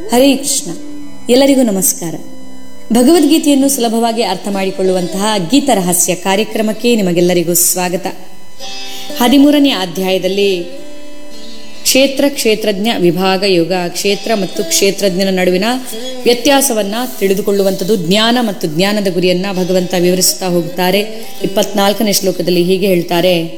ಹರೇ ಕೃಷ್ಣ. ಎಲ್ಲರಿಗೂ ನಮಸ್ಕಾರ. ಭಗವದ್ಗೀತೆಯನ್ನು ಸುಲಭವಾಗಿ ಅರ್ಥ ಮಾಡಿಕೊಳ್ಳುವಂತಹ ಗೀತ ರಹಸ್ಯ ಕಾರ್ಯಕ್ರಮಕ್ಕೆ ನಿಮಗೆಲ್ಲರಿಗೂ ಸ್ವಾಗತ. 13ನೇ ಅಧ್ಯಾಯದಲ್ಲಿ ಕ್ಷೇತ್ರಜ್ಞ ವಿಭಾಗ ಯೋಗ, ಕ್ಷೇತ್ರ ಮತ್ತು ಕ್ಷೇತ್ರಜ್ಞನ ನಡುವಿನ ವ್ಯತ್ಯಾಸವನ್ನ ತಿಳಿದುಕೊಳ್ಳುವಂಥದ್ದು, ಜ್ಞಾನ ಮತ್ತು ಜ್ಞಾನದ ಗುರಿಯನ್ನ ಭಗವಂತ ವಿವರಿಸುತ್ತಾ ಹೋಗುತ್ತಾರೆ. 24ನೇ ಶ್ಲೋಕದಲ್ಲಿ ಹೀಗೆ ಹೇಳ್ತಾರೆ: